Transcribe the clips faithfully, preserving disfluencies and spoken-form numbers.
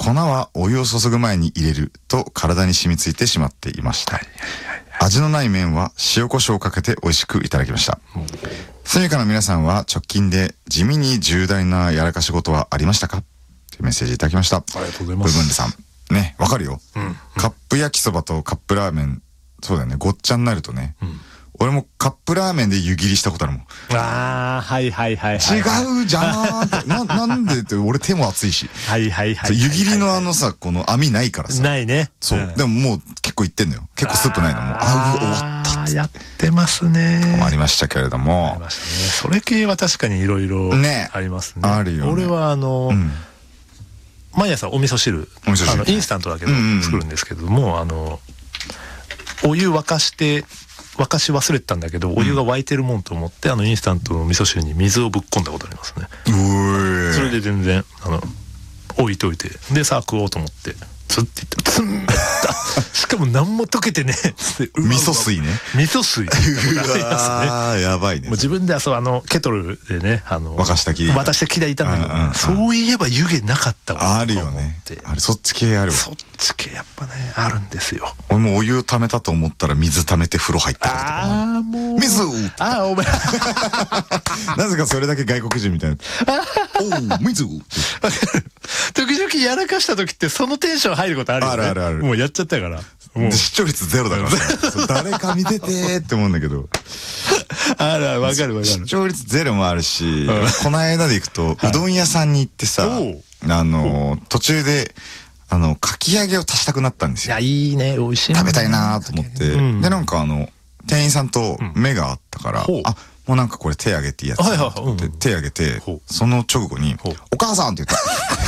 粉はお湯を注ぐ前に入れると体に染みついてしまっていました。味のない麺は塩コショウをかけて美味しくいただきました。スミカの皆さんは直近で地味に重大なやらかし事はありましたか？というメッセージいただきました。 ありがとうございます。 ブブンデさん。ね、わかるよ、うんうん。カップ焼きそばとカップラーメン、そうだよね、ごっちゃになるとね。うん、俺もカップラーメンで湯切りしたことあるもん。 ああ、はいはいはいはい、 はい。違うじゃんって。な、なんでって、俺手も熱いし。 はいはいはい。 湯切りのあのさ、この網ないからさ。 ないね。 そう。うん、でももう結構いってんのよ。結構スープないの。もう、あう、終わったっつって。 やってますね。 ありましたけれども。 ありましたね。それ系は確かにいろいろありますね。 あるよね。 俺はあの、うん毎朝お味噌汁、 お味噌汁あのインスタントだけど作るんですけども、うんうん、あのお湯沸かして沸かし忘れてたんだけど、お湯が沸いてるもんと思ってあのインスタントの味噌汁に水をぶっ込んだことありますね。 うそれで全然あの置いといて、でさあ食おうと思ってツッていったらツンしかも何も溶けてね味噌水ね。 味噌水うわーやばいね。 もう自分ではそうあのケトルでねあの沸かしたきり渡したきりいたんだけど、うんうん、そういえば湯気なかったわ。 あるよね。あれそっち系あるわ。 そっち系やっぱねあるんですよ。 俺もお湯溜めたと思ったら水溜めて風呂入ったりとか。 ああもう水ああお前なぜかそれだけ外国人みたいな。おお水時々やらかした時ってそのテンション入ることあるよね。 あるあるある。 もうやっちゃったからもう視聴率ゼロだからさ誰か見ててーって思うんだけどあらわかるわかる。 視聴率ゼロもあるし、この間で行くとうどん屋さんに行ってさ、あの途中であのかき揚げを足したくなったんですよ。 いやいいね美味しい。 食べたいなと思って、でなんかあの店員さんと目があったから、あもうなんかこれ手挙げていいやつだと思って手挙げて、その直後にお母さんって言った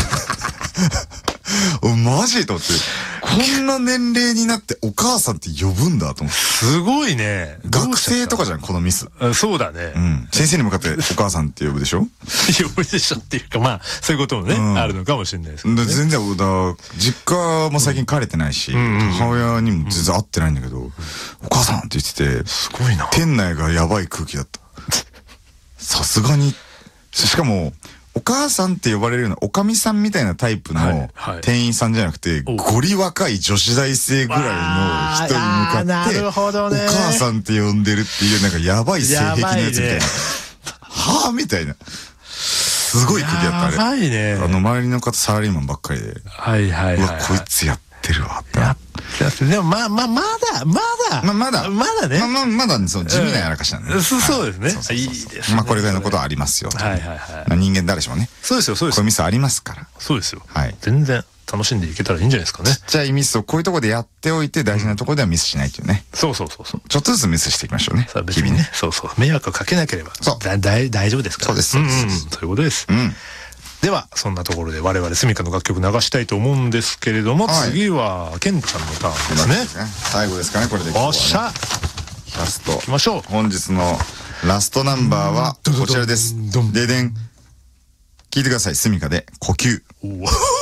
マジと思って、こんな年齢になってお母さんって呼ぶんだと思って。 すごいね。 学生とかじゃんこのミス。 そうだね。 うん。先生に向かってお母さんって呼ぶでしょ。 呼ぶでしょっていうかまあそういうこともね、うん、あるのかもしれないですけど、ね。 全然だ実家も最近帰れてないし、うん、母親にも全然会ってないんだけど、うん、お母さんって言ってて、 すごいな。 店内がやばい空気だった。さすがに。しかも。お母さんって呼ばれるようなおかみさんみたいなタイプの店員さんじゃなくて、ゴリ若い女子大生ぐらいの人に向かって、お母さんって呼んでるっていうなんかやばい性癖のやつみたいな。はぁみたいな。すごい空気だったあれ。 やばいね。 あの周りの方サラリーマンばっかりで。 はいはいはい。 うわ、こいつやってるわって。 でもまあまあまだまだままだまだね。 まままだそう地味なやらかしなんで。 そうですね。いいですね。 まあこれぐらいのことはありますよ。 はいはいはい。 人間誰しもね。 そうですよそうです。 こういうミスありますから。 そうですよ。 はい。 全然楽しんでいけたらいいんじゃないですかね。 ちっちゃいミスをこういうところでやっておいて大事なところではミスしないというね。 そうそうそうそう。 ちょっとずつミスしていきましょうね。 日々ね。そうそう。迷惑をかけなければ。そう。だ大大丈夫ですから。 そうですそうです。 そういうことです。 うん。 ではそんなところで我々スミカの楽曲流したいと思うんですけれども、はい、次はケンちゃんのターンですね。 最後ですかねこれで。 おっしゃ。 ラスト。 行きましょう。 本日のラストナンバーはこちらです。ででん。聞いてください。スミカで呼吸。